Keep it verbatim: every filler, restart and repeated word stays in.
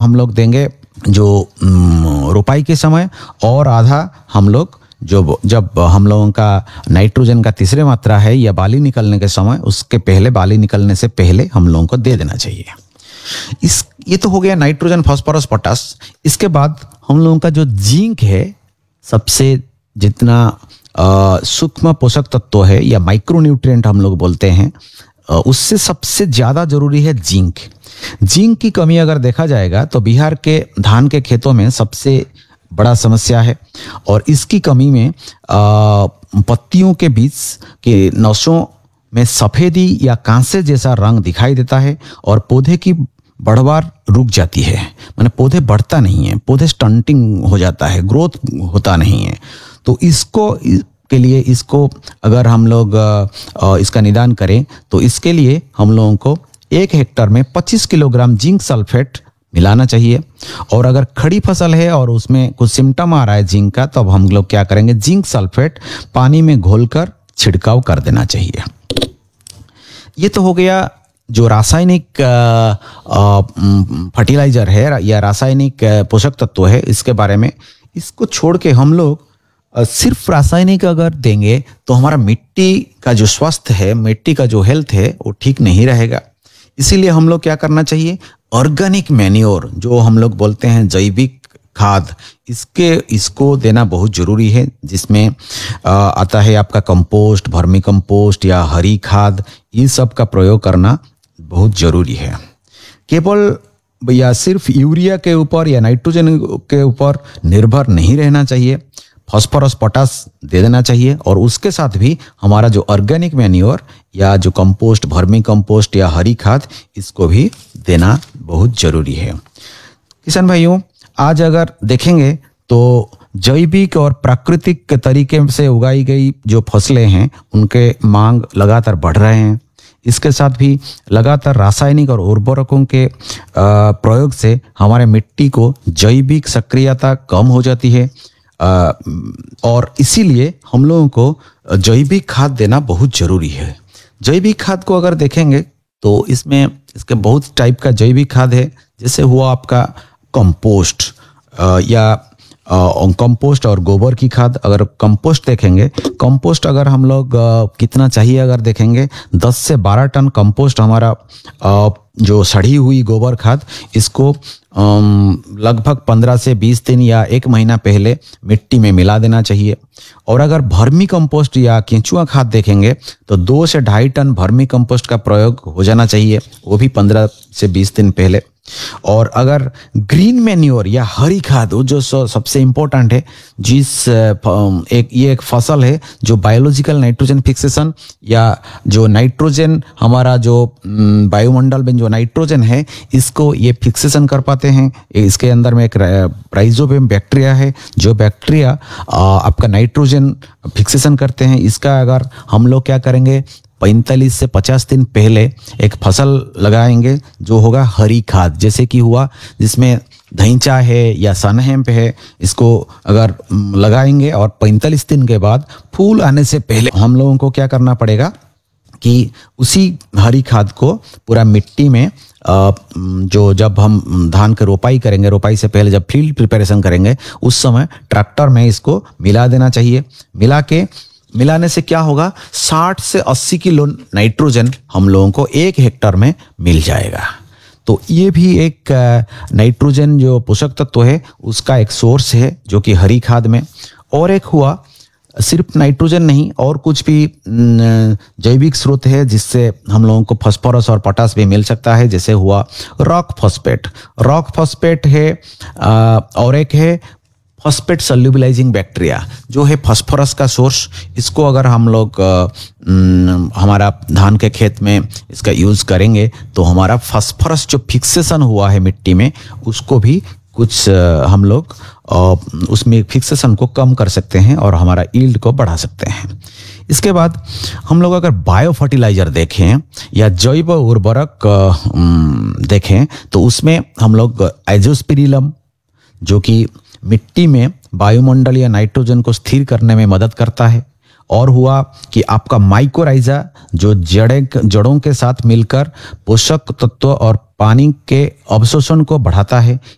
हम लोग देंगे जो रोपाई के समय, और आधा हम लोग जो जब हम लोगों का नाइट्रोजन का तीसरे मात्रा है या बाली निकलने के समय, उसके पहले, बाली निकलने से पहले हम लोगों को दे देना चाहिए। इस ये तो हो गया नाइट्रोजन, फास्फोरस, पोटास। इसके बाद हम लोगों का जो जिंक है, सबसे जितना सूक्ष्म पोषक तत्व है या माइक्रोन्यूट्रिएंट हम लोग बोलते हैं, उससे सबसे ज़्यादा जरूरी है जिंक। जिंक की कमी अगर देखा जाएगा तो बिहार के धान के खेतों में सबसे बड़ा समस्या है, और इसकी कमी में आ, पत्तियों के बीच के नसों में सफ़ेदी या कांसे जैसा रंग दिखाई देता है, और पौधे की बढ़वार रुक जाती है, माने पौधे बढ़ता नहीं है, पौधे स्टंटिंग हो जाता है, ग्रोथ होता नहीं है। तो इसको के लिए इसको अगर हम लोग इसका निदान करें तो इसके लिए हम लोगों को एक हेक्टर में पच्चीस किलोग्राम जिंक सल्फेट मिलाना चाहिए। और अगर खड़ी फसल है और उसमें कुछ सिम्टम आ रहा है जिंक का, तब हम लोग क्या करेंगे, जिंक सल्फेट पानी में घोलकर छिड़काव कर देना चाहिए। ये तो हो गया जो रासायनिक फर्टिलाइजर है या रासायनिक पोषक तत्व है, इसके बारे में। इसको छोड़ के हम लोग सिर्फ रासायनिक अगर देंगे तो हमारा मिट्टी का जो स्वास्थ्य है, मिट्टी का जो हेल्थ है, वो ठीक नहीं रहेगा। इसीलिए हम लोग क्या करना चाहिए, ऑर्गेनिक मैन्योर जो हम लोग बोलते हैं, जैविक खाद, इसके इसको देना बहुत जरूरी है, जिसमें आता है आपका कंपोस्ट, वर्मी कंपोस्ट या हरी खाद, ये सब का प्रयोग करना बहुत जरूरी है। केवल या सिर्फ यूरिया के ऊपर या नाइट्रोजन के ऊपर निर्भर नहीं रहना चाहिए, फास्फोरस, पोटास दे देना चाहिए, और उसके साथ भी हमारा जो ऑर्गेनिक मैन्योर या जो कंपोस्ट, वर्मी कंपोस्ट या हरी खाद, इसको भी देना बहुत जरूरी है। किसान भाइयों, आज अगर देखेंगे तो जैविक और प्राकृतिक तरीके से उगाई गई जो फसलें हैं, उनके मांग लगातार बढ़ रहे हैं। इसके साथ भी लगातार रासायनिक और उर्वरकों के प्रयोग से हमारे मिट्टी को जैविक सक्रियता कम हो जाती है, और इसीलिए हम लोगों को जैविक खाद देना बहुत जरूरी है। जैविक खाद को अगर देखेंगे तो इसमें इसके बहुत टाइप का जैविक खाद है, जैसे हुआ आपका कंपोस्ट या कंपोस्ट और गोबर की खाद। अगर कंपोस्ट देखेंगे, कंपोस्ट अगर हम लोग कितना चाहिए अगर देखेंगे, दस से बारह टन कंपोस्ट हमारा जो सड़ी हुई गोबर खाद, इसको लगभग पंद्रह से बीस दिन या एक महीना पहले मिट्टी में मिला देना चाहिए। और अगर वर्मी कंपोस्ट या केंचुआ खाद देखेंगे तो दो से ढाई टन वर्मी कंपोस्ट का प्रयोग हो जाना चाहिए, वो भी पंद्रह से बीस दिन पहले। और अगर ग्रीन मैन्योर या हरी खाद, वो जो सबसे इम्पोर्टेंट है, जिस एक ये एक फसल है जो बायोलॉजिकल नाइट्रोजन फिक्सेशन या जो नाइट्रोजन हमारा जो वायुमंडल में जो नाइट्रोजन है, इसको ये फिक्सेशन कर पाते हैं। इसके अंदर में एक राइजोबियम बैक्टीरिया है, जो बैक्टीरिया आपका नाइट्रोजन फिक्सेशन करते हैं। इसका अगर हम लोग क्या करेंगे, पैंतालीस से पचास दिन पहले एक फसल लगाएंगे जो होगा हरी खाद, जैसे कि हुआ जिसमें धैंचा है या सनहेम्प है, इसको अगर लगाएंगे और पैंतालीस दिन के बाद फूल आने से पहले हम लोगों को क्या करना पड़ेगा कि उसी हरी खाद को पूरा मिट्टी में जो जब हम धान की रोपाई करेंगे, रोपाई से पहले जब फील्ड प्रिपरेशन करेंगे, उस समय ट्रैक्टर में इसको मिला देना चाहिए। मिला के मिलाने से क्या होगा, साठ से अस्सी किलो नाइट्रोजन हम लोगों को एक हेक्टर में मिल जाएगा। तो ये भी एक नाइट्रोजन जो पोषक तत्व है उसका एक सोर्स है, जो कि हरी खाद में। और एक हुआ सिर्फ नाइट्रोजन नहीं, और कुछ भी जैविक स्रोत है जिससे हम लोगों को फास्फोरस और पोटास भी मिल सकता है, जैसे हुआ रॉक फॉस्फेट। रॉक फॉस्फेट है, और एक है फॉस्फेट सल्यूबलाइजिंग बैक्टीरिया, जो है फास्फोरस का सोर्स। इसको अगर हम लोग हमारा धान के खेत में इसका यूज़ करेंगे तो हमारा फास्फोरस जो फिक्सेशन हुआ है मिट्टी में, उसको भी कुछ हम लोग उसमें फिक्सेशन को कम कर सकते हैं और हमारा यील्ड को बढ़ा सकते हैं। इसके बाद हम लोग अगर बायो फर्टिलाइजर देखें या जैव उर्वरक देखें तो उसमें हम लोग एजोस्पिरिलम, जो कि मिट्टी में वायुमंडल या नाइट्रोजन को स्थिर करने में मदद करता है। और हुआ कि आपका माइकोराइजा, जो जड़े जड़ों के साथ मिलकर पोषक तत्व और पानी के अवशोषण को बढ़ाता है।